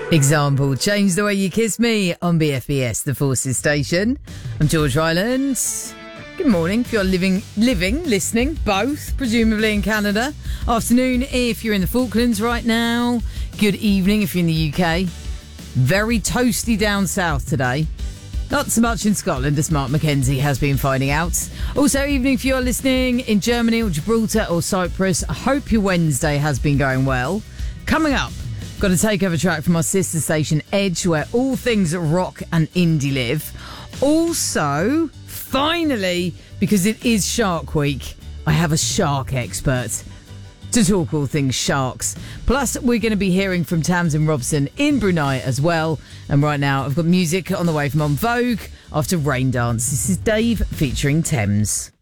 Example, Change the Way You Kiss Me on BFBS, the Forces station. I'm George Ryland. Good morning if you're listening, both, presumably in Canada. Afternoon if you're in the Falklands right now. Good evening if you're in the UK. Very toasty down south today. Not so much in Scotland, as Mark Mackenzie has been finding out. Also, evening if you're listening in Germany or Gibraltar or Cyprus. I hope your Wednesday has been going well. Coming up, got a takeover track from our sister station Edge, where all things rock and indie live. Also, finally, because it is Shark Week, I have a shark expert to talk all things sharks. Plus, we're going to be hearing from Tamsin Robson in Brunei as well. And right now, I've got music on the way from En Vogue after Rain Dance. This is Dave featuring Thames.